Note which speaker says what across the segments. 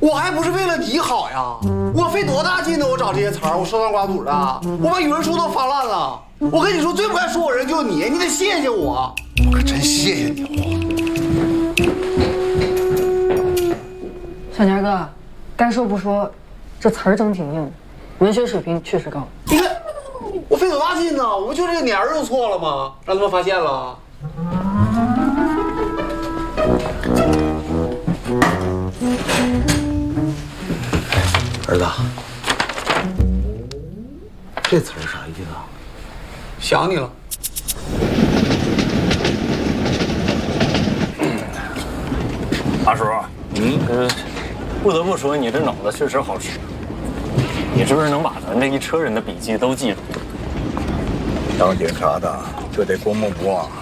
Speaker 1: 我还不是为了你好呀！我费多大劲呢？我找这些词儿，我收藏刮肚的，我把语文书都翻烂了。我跟你说，最不该说我人就是你，你得谢谢我。我可真谢谢你
Speaker 2: 小年哥，该说不说，这词儿整挺硬，文学水平确实高。
Speaker 1: 你看，我费多大劲呢？我不就这个年儿用错了吗？让他们发现了。儿子，这词儿啥意思啊？想你了。
Speaker 3: 大叔，不得不说你这脑子确实好使。你是不是能把咱这一车人的笔记都记住？
Speaker 4: 当警察的就得过目不忘。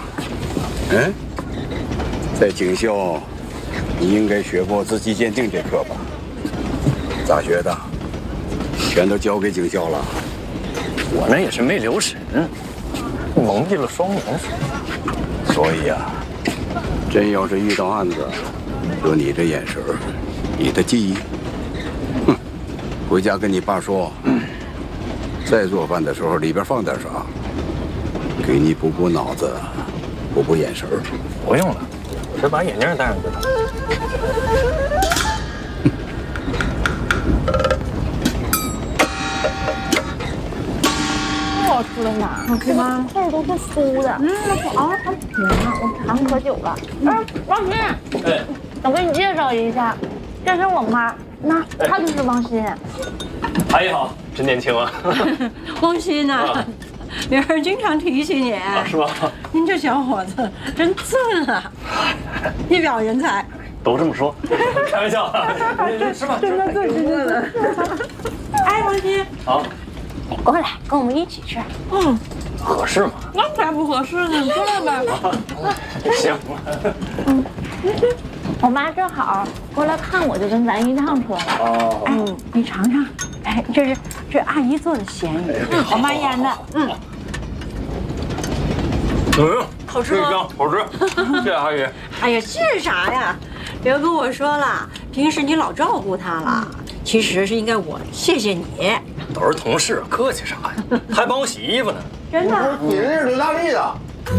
Speaker 4: 在警校，你应该学过字迹鉴定这课吧？咋学的？全都交给警校了。
Speaker 3: 我那也是没留神，蒙蔽了双眼。
Speaker 4: 所以啊，真要是遇到案子，有你这眼神，你的记忆，回家跟你爸说，再做饭的时候里边放点啥，给你补补脑子，补补眼神。
Speaker 3: 不用了，我这把眼镜戴上就成。
Speaker 5: 好吃的嘛，好吃吗？这都是酥的，好甜啊！我馋可久了。王鑫，我给你介绍一下，这是我妈，那她就是王鑫。
Speaker 3: 阿姨好，真年轻啊！
Speaker 6: 王鑫呐，玲儿经常提起你，
Speaker 3: 是吗？
Speaker 6: 您这小伙子真俊啊，一表人才。
Speaker 3: 都这么说，开玩笑。是吧？
Speaker 6: 真的最真的。哎，王鑫，
Speaker 3: 好，
Speaker 5: 过来，跟我们一起吃。
Speaker 3: 合适吗？
Speaker 6: 那才不合适呢，你过来吧。
Speaker 3: 行。
Speaker 5: 我妈正好过来看我，就跟咱一趟车了。
Speaker 6: 哎，你尝尝，哎，这阿姨做的咸鱼，我妈腌的，
Speaker 3: 好吃吗？好吃，谢谢阿姨。
Speaker 6: 哎呀，是啥呀？别跟我说了，平时你老照顾她了，其实是应该我谢谢你。
Speaker 3: 都是同事，客气啥呀？还帮我洗衣服呢。
Speaker 6: 真的？
Speaker 1: 你这是刘大力的。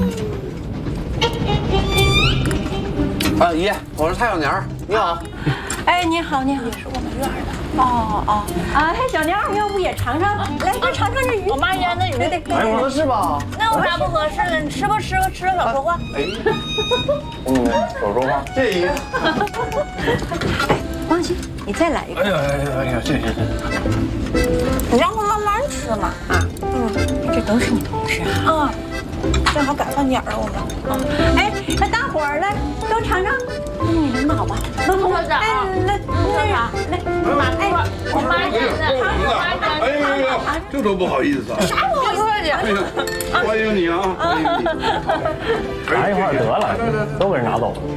Speaker 1: 姨，我是蔡小年儿，你好。
Speaker 6: 哎，你好，你好，也是我们院的。哦，哎，小娘，要不也尝尝？来，快尝尝这鱼。
Speaker 5: 我妈腌的鱼，
Speaker 1: 哎，不合适吧？
Speaker 5: 那有啥不合适的？你吃吧，吃吧，吃了少说话。
Speaker 3: 少说话。
Speaker 1: 这鱼。
Speaker 6: 王鑫，你再来一个。
Speaker 3: 哎呀，谢谢。
Speaker 5: 你让他慢慢吃嘛。
Speaker 6: 这都是你同事啊。
Speaker 5: 正好赶饭点了，我们。
Speaker 6: 哎，那大伙儿来都尝尝你领导吧。
Speaker 5: 科长，
Speaker 6: 来，哎，
Speaker 5: 我妈腌的，
Speaker 4: 哎，这多不好意思啊！
Speaker 5: 啥不客气。
Speaker 4: 欢迎你啊！欢迎你。
Speaker 3: 拿一块得了，都给人拿走了。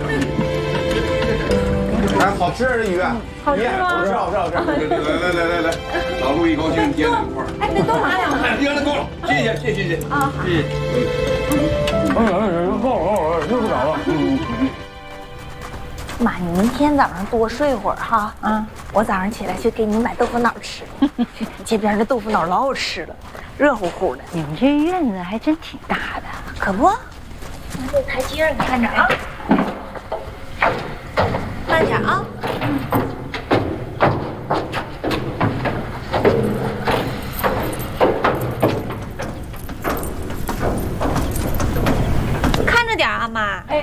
Speaker 1: 哎，好吃这鱼。
Speaker 5: 好吃吗？
Speaker 1: 好吃，
Speaker 4: 来，老陆一高兴捏两块。
Speaker 5: 哎，得多拿两块。
Speaker 4: 捏了够了，谢谢。
Speaker 5: 啊，好。
Speaker 3: 又不着了。
Speaker 5: 妈，你明天早上多睡会儿哈。我早上起来去给你买豆腐脑吃。这边的豆腐脑老好吃了，热乎乎的。
Speaker 6: 你们这院子还真挺大的。
Speaker 5: 可不，这台阶你看着啊，慢点啊。看着点啊，妈。哎。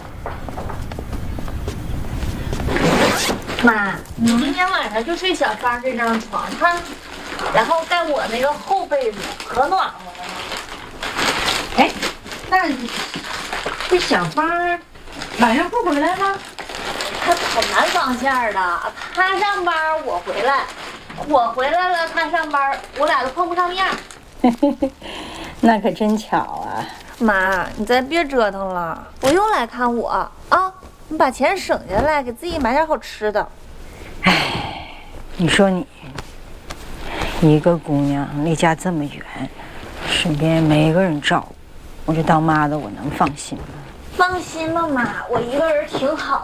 Speaker 5: 妈，你今天晚上就睡小芳这张床哈，然后盖我那个厚被子，可暖和了。
Speaker 6: 哎，那这小芳晚上不回来了？
Speaker 5: 他跑南方线的，他上班我回来，我回来了他上班，我俩都碰不上面。
Speaker 6: 那可真巧啊！
Speaker 5: 妈，你再别折腾了，不用来看我啊！你把钱省下来，给自己买点好吃的。
Speaker 6: 哎，你说你一个姑娘离家这么远，身边没个人照顾，我这当妈的我能放心吗？
Speaker 5: 放心吧，妈，我一个人挺好